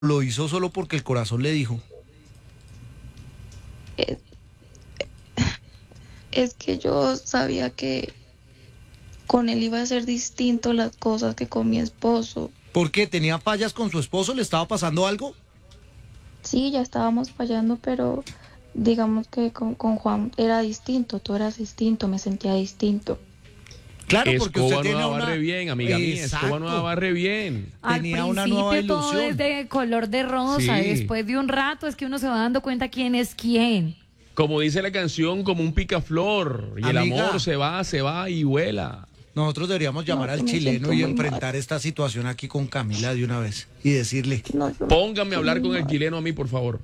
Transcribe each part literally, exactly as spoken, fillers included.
lo hizo solo porque el corazón le dijo? Es, es que yo sabía que con él iba a ser distinto las cosas que con mi esposo. ¿Por qué? ¿Tenía fallas con su esposo? ¿Le estaba pasando algo? Sí, ya estábamos fallando, pero digamos que con, con Juan era distinto, todo era distinto, me sentía distinto. Claro, porque usted Escoba tiene nueva una... barre bien, amiga mía. Exacto. Escoba nueva barre bien. Al Tenía una principio nueva todo ilusión. es de color de rosa, Sí. después de un rato es que uno se va dando cuenta quién es quién. Como dice la canción, como un picaflor. Y el Amiga. amor se va, se va y vuela. Nosotros deberíamos llamar No, al que me chileno siento y muy enfrentar esta situación aquí con Camila de una vez y decirle, No, yo me Póngame a siento hablar muy con el mal. chileno a mí, por favor.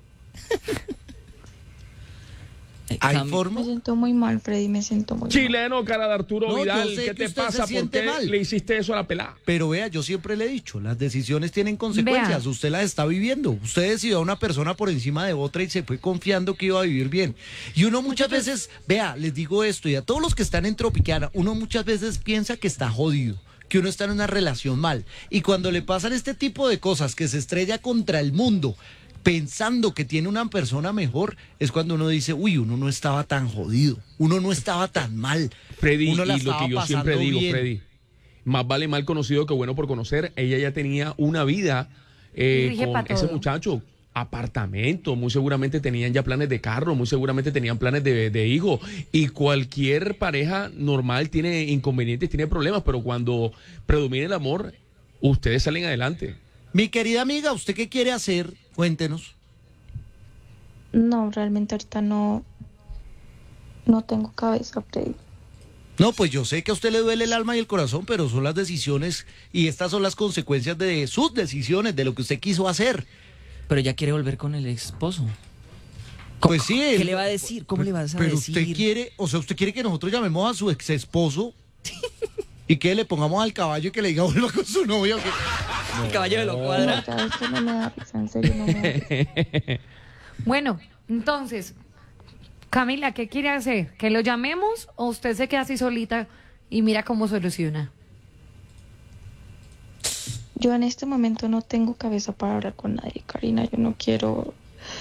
¿hay Cam- forma? Me siento muy mal, Freddy, me siento muy mal. Chileno, cara de Arturo No, yo Vidal, sé ¿qué que te usted se pasa? ¿Por siente qué mal. le hiciste eso a la pelada? Pero vea, yo siempre le he dicho, las decisiones tienen consecuencias, Vea. usted las está viviendo, usted decidió a una persona por encima de otra y se fue confiando que iba a vivir bien. Y uno muchas veces, vea, les digo esto y a todos los que están en Tropicana, uno muchas veces piensa que está jodido, que uno está en una relación mal. Y cuando le pasan este tipo de cosas, que se estrella contra el mundo, pensando que tiene una persona mejor, es cuando uno dice, uy, uno no estaba tan jodido, uno no estaba tan mal. Freddy, uno la y lo estaba que yo siempre pasando digo, bien. Freddy, más vale mal conocido que bueno por conocer. Ella ya tenía una vida eh, Rige con pa' ese todo. muchacho, apartamento, muy seguramente tenían ya planes de carro, muy seguramente tenían planes de, de hijo. Y cualquier pareja normal tiene inconvenientes, tiene problemas, pero cuando predomina el amor, ustedes salen adelante. Mi querida amiga, ¿usted qué quiere hacer? Cuéntenos. No, realmente ahorita no, no tengo cabeza, Freddy. No, pues yo sé que a usted le duele el alma y el corazón, pero son las decisiones y estas son las consecuencias de sus decisiones, de lo que usted quiso hacer. Pero ella quiere volver con el esposo. Pues sí. ¿Qué él- le va a decir? ¿Cómo le vas a pero decir? usted quiere, o sea, usted quiere que nosotros llamemos a su ex esposo y que le pongamos al caballo y que le diga vuelva con su novia. ¿O qué? El caballo de lo No, cuadra. ya esto no me da risa, en serio no me da risa. Bueno, entonces, Camila, ¿qué quiere hacer? ¿Que lo llamemos o usted se queda así solita y mira cómo soluciona? Yo en este momento no tengo cabeza para hablar con nadie, Karina. Yo no quiero.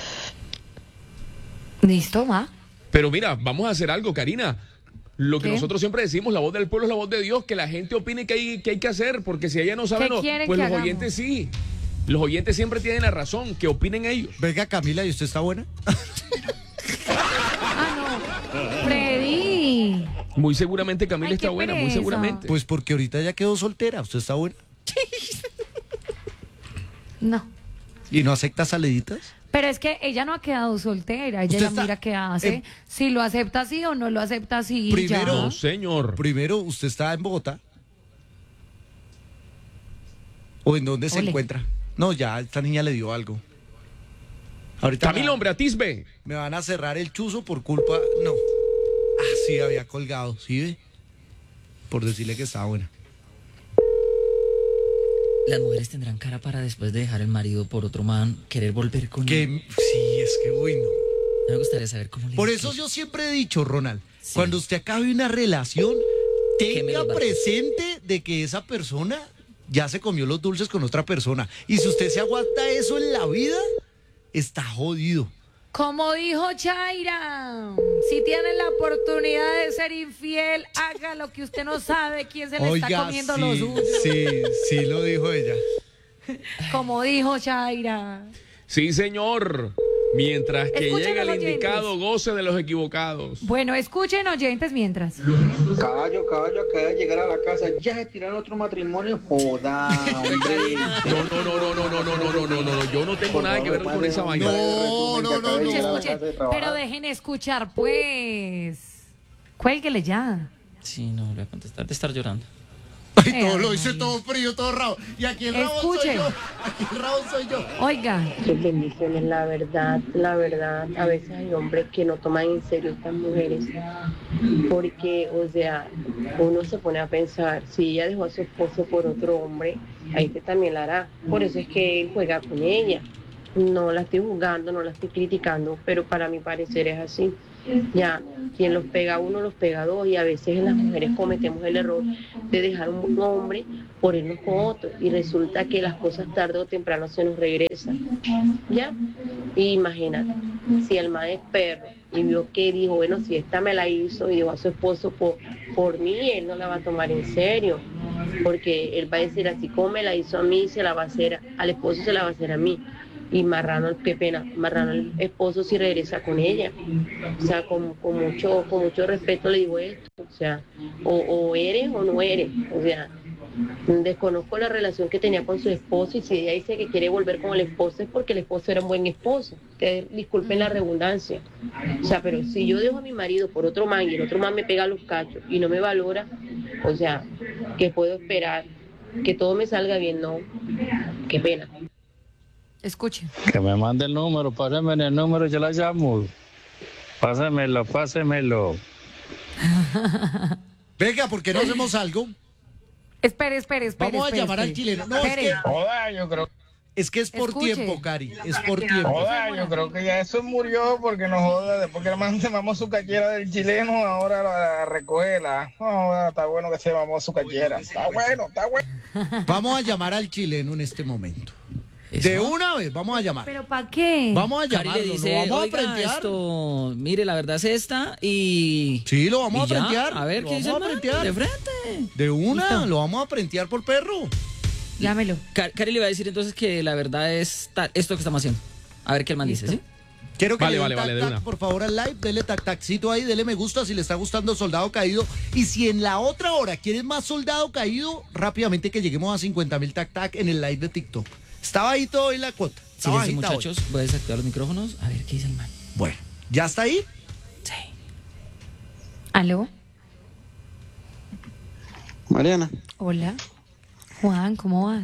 ¿Listo, va? Pero mira, vamos a hacer algo, Karina. Lo que ¿Qué? nosotros siempre decimos, la voz del pueblo es la voz de Dios, que la gente opine que hay, que hay que hacer, porque si ella no sabe, ¿Qué no, quieren pues que los hagamos? oyentes sí. Los oyentes siempre tienen la razón, que opinen ellos. Venga, Camila, ¿y usted está buena? Ah, no. Freddy. Muy seguramente Camila Ay, está qué buena, muy pereza. seguramente. Pues porque ahorita ya quedó soltera, ¿usted está buena? No. ¿Y no acepta saliditas? Pero es que ella no ha quedado soltera, ella Usted ya está- mira qué hace, em- si lo acepta así o no lo acepta así. Primero- ya. No, señor. Primero, ¿usted está en Bogotá? ¿O en dónde se Ole. encuentra? No, ya, esta niña le dio algo. Ahorita Camila, me- hombre, atisbe. Me van a cerrar el chuzo por culpa... No. Ah, sí, había colgado, ¿sí ve? Por decirle que estaba buena. Las mujeres tendrán cara para después de dejar el marido por otro man querer volver con él. Que, sí, es que bueno. Me gustaría saber cómo le Por hizo. eso yo siempre he dicho, Ronald, Sí. cuando usted acabe una relación, Queme tenga los barcos. presente de que esa persona ya se comió los dulces con otra persona. Y si usted se aguanta eso en la vida, está jodido. Como dijo Chaira, si tiene la oportunidad de ser infiel, haga lo que usted no sabe quién se le está comiendo sí, los dulces. sí, sí lo dijo ella. Como dijo Chaira. Sí, señor. Mientras que Escuchen llega el los oyentes. indicado, goce de los equivocados. Bueno, escuchen oyentes mientras. Caballo, caballo, acaba de llegar a la casa, ya se tiraron otro matrimonio, joda, hombre. No, no, no, no, no, no, no, no, no, no, no, yo no tengo nada que ver con esa vaina. No, no, no, Escuchen, no. escuchen, pero dejen escuchar, pues. Cuélguele ya. Sí, no, le voy a contestar de estar llorando. Ay, Eh, todo lo hice ay. todo frío, todo rabo. Y aquí el rabo soy Escuchen. yo. Aquí el rabo soy yo. Oiga, Muchas bendiciones, la verdad, la verdad, a veces hay hombres que no toman en serio a estas mujeres, porque, o sea, uno se pone a pensar, si ella dejó a su esposo por otro hombre, a este también la hará, por eso es que él juega con ella, no la estoy juzgando, no la estoy criticando, pero para mi parecer es así, Ya, quien los pega a uno, los pega a dos, y a veces las mujeres cometemos el error de dejar un hombre por irnos con otro, y resulta que las cosas tarde o temprano se nos regresan, ¿ya? Y imagínate, si el man es perro y vio que dijo, bueno, si esta me la hizo y dijo a su esposo por, por mí, él no la va a tomar en serio, porque él va a decir, así como me la hizo a mí, se la va a hacer, al esposo se la va a hacer a mí. Y Marrano, qué pena, Marrano el esposo si regresa con ella. O sea, con, con mucho con mucho respeto le digo esto. O sea, o, o eres o no eres. O sea, desconozco la relación que tenía con su esposo, y si ella dice que quiere volver con el esposo es porque el esposo era un buen esposo. Ustedes disculpen la redundancia. O sea, pero si yo dejo a mi marido por otro man y el otro man me pega los cachos y no me valora, o sea, ¿qué puedo esperar? Que todo me salga bien, no. Qué pena. Escuchen. Que me mande el número, pásame el número, yo la llamo. Pásamelo, pásemelo. Venga, ¿por qué no hacemos algo? Espere, espere, espere. Vamos a espere, llamar al espere. chileno. No, es Espere. que, Joda, yo creo, es que es por Escuche. tiempo, Cari. Es por tiempo. joda, yo creo que ya eso murió porque no joda. Después que el man se mamó su cachera del chileno, ahora la recoge la. No joda, está bueno que se mamó su cachera. Está bueno, está bueno. Vamos a llamar al chileno en este momento. De ¿Eso? una vez, vamos a llamar. ¿Pero para qué? Vamos a Cari llamarlo, le lo dice, vamos a oiga, frentear. esto, mire, la verdad es esta, y... Sí, lo vamos y a ya, frentear. a ver, lo ¿qué dice vamos el a man? frentear. De frente. De una, Listo. lo vamos a frentear por perro. Llámelo. Car- Cari le va a decir entonces que la verdad es ta- esto que estamos haciendo. A ver qué el man dice, ¿sí? Quiero que Vale, le den vale, tac, vale, de tac, una. por favor, al live, dele tac taccito ahí, dele me gusta si le está gustando Soldado Caído. Y si en la otra hora quieres más Soldado Caído, rápidamente que lleguemos a cincuenta mil tac tac en el live de TikTok. Estaba ahí todo en la cuota. Estaba Silencio, bajita hoy. muchachos, voy a desactivar los micrófonos. A ver qué dice el man. Bueno, ¿ya está ahí? Sí. ¿Aló? Mariana, Hola. Juan, ¿cómo vas?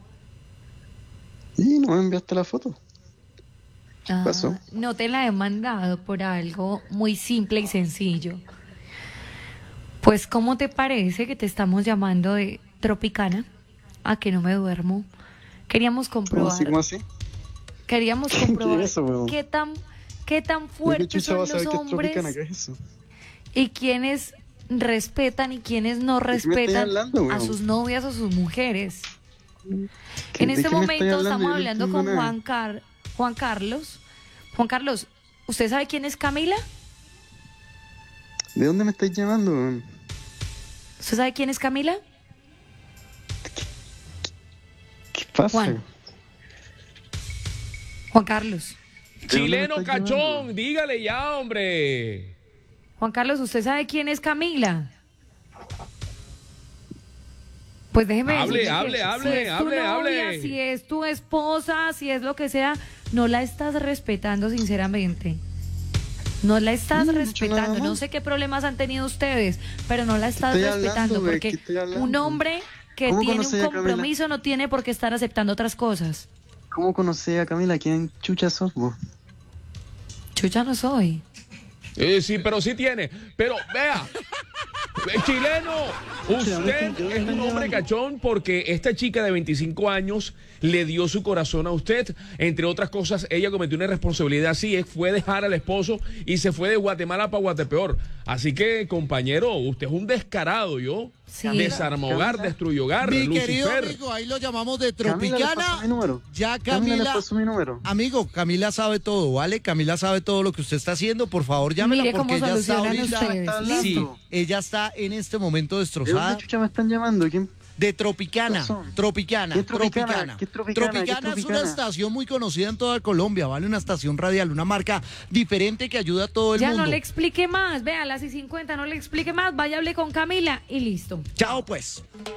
¿y no me enviaste la foto? Ah, pasó? no te la he mandado por algo muy simple y sencillo. Pues, ¿cómo te parece que te estamos llamando de Tropicana? A que no me duermo. Queríamos ¿Cómo comprobar. así, cómo así? Queríamos ¿Qué comprobar es eso, weón? qué tan, qué tan ¿De qué fuertes chucha son vas a los saber que es tropicana? hombres ¿Qué es eso? y quiénes respetan y quiénes no qué me estás respetan hablando, a weón? sus novias o sus mujeres. ¿Qué- En de este qué me estás momento hablando? estamos Yo no hablando entiendo con nada. Juan, Car- Juan Carlos. Juan Carlos, ¿usted sabe quién es Camila? ¿De dónde me estáis llamando, weón? ¿Usted sabe quién es Camila? ¿Qué pasa? Juan. Juan Carlos. ¿De dónde me Chileno estás cachón, llamando? dígale ya, hombre. Juan Carlos, ¿usted sabe quién es Camila? Pues déjeme Hable, decirle hable, que hable, si es tu hable, novia, hable. si es tu esposa, si es lo que sea, no la estás respetando sinceramente. No la estás No, no he dicho nada respetando. No más. sé qué problemas han tenido ustedes, pero no la estás estoy hablando, respetando güey? porque ¿Qué estoy hablando? un hombre que ¿Cómo tiene conocí un a Camila? compromiso no tiene por qué estar aceptando otras cosas. ¿Cómo conocí a Camila? ¿Quién chucha sos vos? Chucha no soy. Eh, sí, pero sí tiene. Pero vea, eh, chileno, usted es un hombre cachón porque esta chica de veinticinco años le dio su corazón a usted. Entre otras cosas, ella cometió una irresponsabilidad así, es- fue dejar al esposo y se fue de Guatemala para Guatepeor. Así que, compañero, usted es un descarado, ¿yo? Sí. Desarma hogar, destruye hogar, Mi querido Lucifer. amigo, ahí lo llamamos de Camila le Tropicana. pasó mi número. Ya Camila le Camila. pasó mi número. Amigo, Camila sabe todo, ¿vale? Camila sabe todo lo que usted está haciendo. Por favor, llámela Mire porque cómo ella está solucionan ahorita. ustedes. está ¿Listo? Sí, hablando. ella está en este momento ¿De destrozada. dónde chucha me están llamando? ¿Quién? De Tropicana, Razón. Tropicana, ¿Qué es Tropicana? Tropicana. ¿Qué es Tropicana? ¿Qué es Tropicana es una Tropicana? estación muy conocida en toda Colombia, ¿vale? Una estación radial, una marca diferente que ayuda a todo el Ya mundo. no le explique más. Vea, a las y cincuenta no le explique más. Vaya, hable con Camila y listo. Chao, pues.